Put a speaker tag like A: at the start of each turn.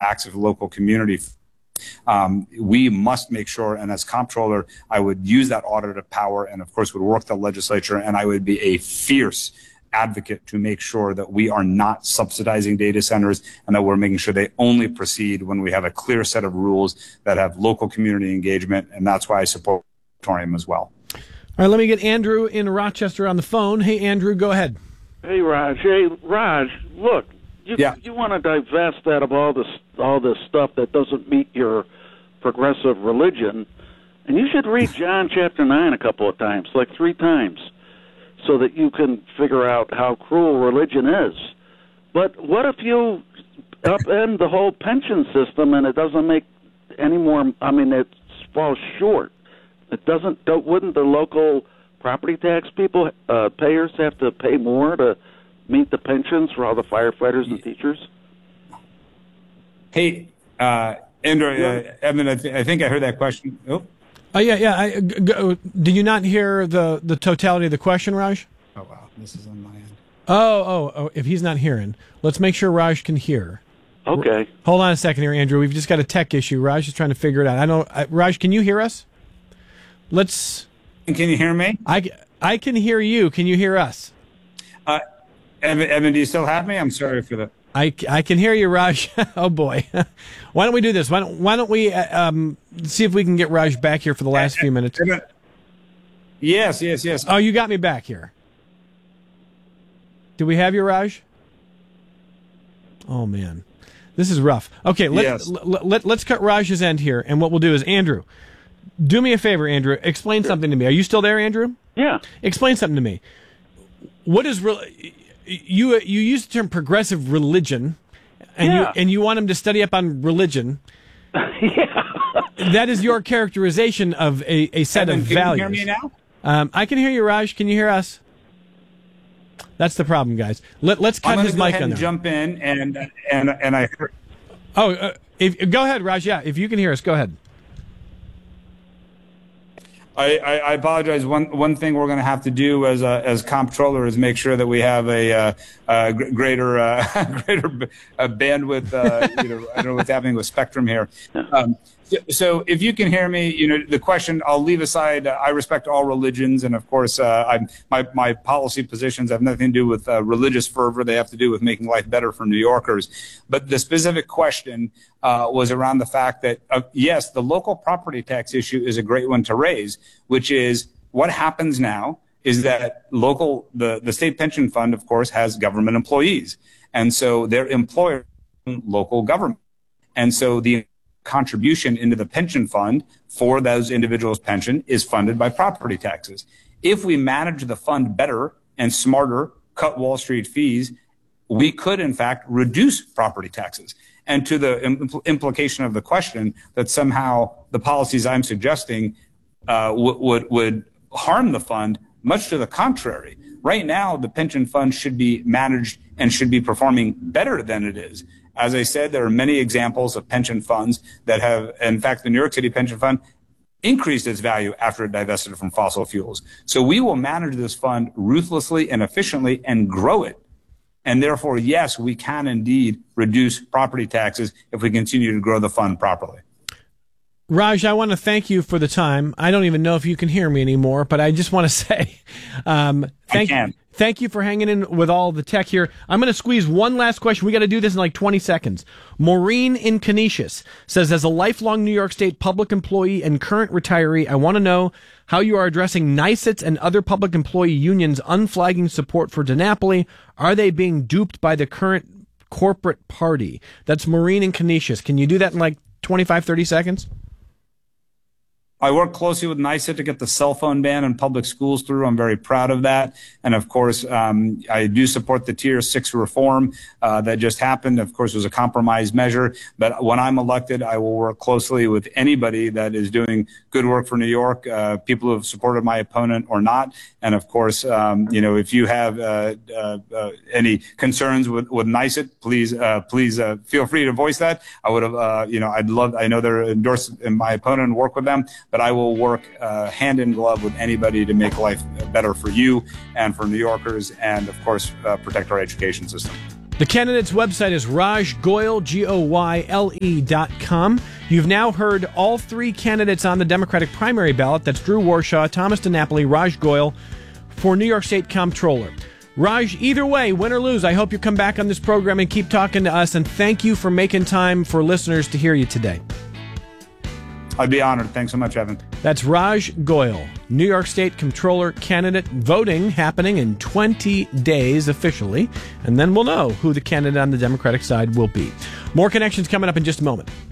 A: active local community. We must make sure, and as comptroller, I would use that auditive power and, of course, would work the legislature, and I would be a fierce advocate to make sure that we are not subsidizing data centers and that we're making sure they only proceed when we have a clear set of rules that have local community engagement, and that's why I support the moratorium as well.
B: All right, let me get Andrew in Rochester on the phone. Hey, Andrew, go ahead.
C: Hey, Raj. Look, you want to divest that of all this stuff that doesn't meet your progressive religion, and you should read John chapter 9 a couple of times, like 3 times, so that you can figure out how cruel religion is. But what if you upend the whole pension system and it doesn't make any more? I mean, it falls short. It doesn't. Wouldn't the local property tax people, payers, have to pay more to meet the pensions for all the firefighters and teachers?
A: Hey, Andrew, Evan, I think I heard that question. Oh.
B: Yeah. Did you not hear the totality of the question, Raj?
A: Oh, wow. This is on my end.
B: Oh, if he's not hearing, let's make sure Raj can hear.
C: Okay.
B: Hold on a second here, Andrew. We've just got a tech issue. Raj is trying to figure it out. Raj, can you hear us?
A: Can you hear me?
B: I can hear you. Can you hear us?
A: Evan, do you still have me? I'm sorry for the...
B: I can hear you, Raj. Oh, boy. Why don't we do this? Why don't we see if we can get Raj back here for the last few minutes?
A: Yes.
B: Oh, you got me back here. Do we have you, Raj? Oh, man. This is rough. Okay, let's cut Raj's end here, and what we'll do is, Andrew, do me a favor, Andrew. Explain something to me. Are you still there, Andrew?
C: Yeah.
B: Explain something to me. What is you use the term progressive religion, and you want him to study up on religion.
C: Yeah.
B: That is your characterization of a set of values.
A: Can you hear me now?
B: I can hear you, Raj. Can you hear us? That's the problem, guys. Let's cut his mic on there.
A: Jump in and I heard.
B: Oh, go ahead, Raj. Yeah, if you can hear us, go ahead.
A: I apologize. One thing we're going to have to do as comptroller is make sure that we have a greater bandwidth. I don't know what's happening with Spectrum here. So if you can hear me, the question I'll leave aside. I respect all religions, and of course, my policy positions have nothing to do with religious fervor. They have to do with making life better for New Yorkers. But the specific question was around the fact that yes, the local property tax issue is a great one to raise, which is what happens now is that the state pension fund, of course, has government employees, and so their employer local government, and so the contribution into the pension fund for those individuals' pension is funded by property taxes. If we manage the fund better and smarter, cut Wall Street fees, we could, in fact, reduce property taxes. And to the implication of the question that somehow the policies I'm suggesting would harm the fund, much to the contrary. Right now, the pension fund should be managed and should be performing better than it is. As I said, there are many examples of pension funds that have, in fact, the New York City Pension Fund increased its value after it divested from fossil fuels. So we will manage this fund ruthlessly and efficiently and grow it. And therefore, yes, we can indeed reduce property taxes if we continue to grow the fund properly.
B: Raj, I want to thank you for the time. I don't even know if you can hear me anymore, but I just want to say thank you for hanging in with all the tech here. I'm going to squeeze one last question. We got to do this in like 20 seconds. Maureen in Canisius says, as a lifelong New York State public employee and current retiree, I want to know how you are addressing NYSETS and other public employee unions' unflagging support for DiNapoli. Are they being duped by the current corporate party? That's Maureen in Canisius. Can you do that in like 25, 30 seconds?
A: I work closely with NYSET to get the cell phone ban in public schools through. I'm very proud of that. And of course, I do support the Tier 6 reform that just happened. Of course, it was a compromise measure. But when I'm elected, I will work closely with anybody that is doing good work for New York, people who have supported my opponent or not. And of course, if you have any concerns with NYSET, please feel free to voice that. I would have, I know they're endorsed in my opponent and work with them. But I will work hand in glove with anybody to make life better for you and for New Yorkers and, of course, protect our education system.
B: The candidate's website is rajgoyle, GOYLE.com. You've now heard all three candidates on the Democratic primary ballot. That's Drew Warshaw, Thomas DiNapoli, Raj Goyle for New York State Comptroller. Raj, either way, win or lose, I hope you come back on this program and keep talking to us. And thank you for making time for listeners to hear you today.
A: I'd be honored. Thanks so much, Evan.
B: That's Raj Goyle, New York State Comptroller candidate. Voting happening in 20 days officially, and then we'll know who the candidate on the Democratic side will be. More Connections coming up in just a moment.